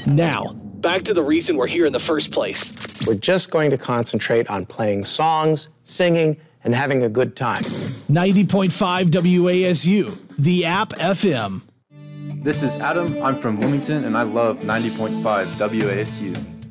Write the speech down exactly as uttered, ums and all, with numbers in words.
Now, back to the reason we're here in the first place. We're just going to concentrate on playing songs, singing, and having a good time. ninety point five W A S U, the app F M. This is Adam. I'm from Wilmington, and I love ninety point five W A S U.